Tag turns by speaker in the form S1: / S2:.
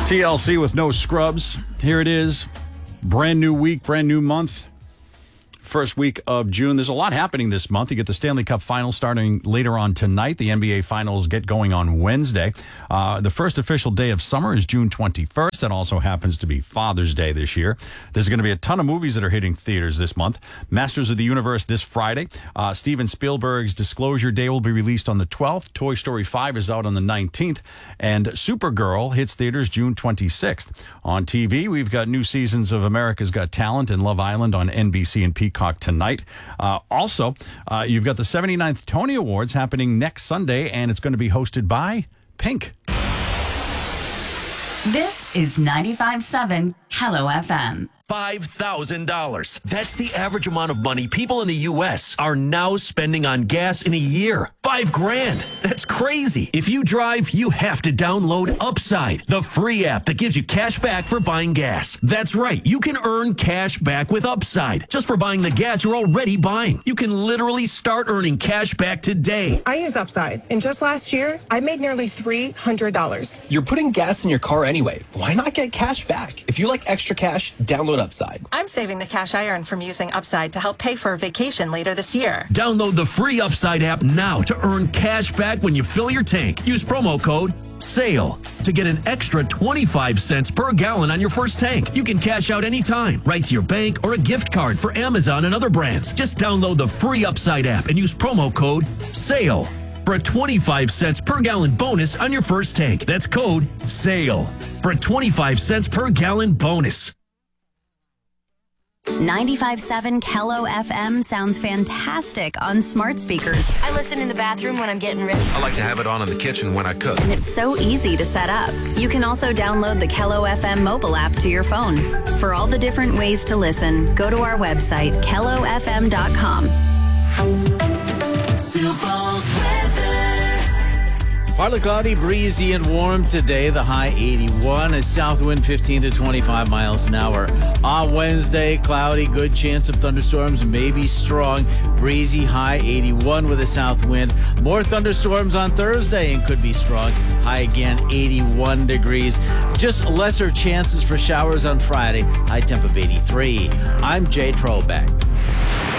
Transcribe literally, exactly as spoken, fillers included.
S1: T L C with no scrubs. Here it is. Brand new week, brand new month. First week of June. There's a lot happening this month. You get the Stanley Cup Finals starting later on tonight. The N B A Finals get going on Wednesday. Uh, the first official day of summer is June twenty-first. That also happens to be Father's Day this year. There's going to be a ton of movies that are hitting theaters this month. Masters of the Universe this Friday. Uh, Steven Spielberg's Disclosure Day will be released on the twelfth. Toy Story five is out on the nineteenth. And Supergirl hits theaters June twenty-sixth. On T V, we've got new seasons of America's Got Talent and Love Island on N B C and Peacock tonight. Uh, also, uh, you've got the seventy-ninth Tony Awards happening next Sunday, and it's going to be hosted by Pink.
S2: This is ninety-five point seven Hello F M.
S3: five thousand dollars. That's the average amount of money people in the U S are now spending on gas in a year. Five grand. That's crazy. If you drive, you have to download Upside, the free app that gives you cash back for buying gas. That's right. You can earn cash back with Upside just for buying the gas you're already buying. You can literally start earning cash back today.
S4: I use Upside, and just last year, I made nearly three hundred dollars.
S5: You're putting gas in your car anyway. Why not get cash back? If you like extra cash, download Upside.
S6: I'm saving the cash I earn from using Upside to help pay for a vacation later this year.
S3: Download the free Upside app now to earn cash back when you fill your tank. Use promo code SALE to get an extra twenty-five cents per gallon on your first tank. You can cash out anytime, right to your bank or a gift card for Amazon and other brands. Just download the free Upside app and use promo code SALE for a twenty-five cents per gallon bonus on your first tank. That's code SALE for a twenty-five cents per gallon bonus.
S2: ninety-five point seven Hello F M sounds fantastic on smart speakers.
S7: I listen in the bathroom when I'm getting ready.
S8: I like to have it on in the kitchen when I cook.
S2: And it's so easy to set up. You can also download the Kello F M mobile app to your phone. For all the different ways to listen, go to our website, kello f m dot com.
S9: Partly cloudy, breezy, and warm today. The high eighty-one. A south wind fifteen to twenty-five miles an hour. On Wednesday, cloudy, good chance of thunderstorms, maybe strong. Breezy, high eighty-one with a south wind. More thunderstorms on Thursday and could be strong. High again, eighty-one degrees. Just lesser chances for showers on Friday. High temp of eighty-three. I'm Jay Trobeck.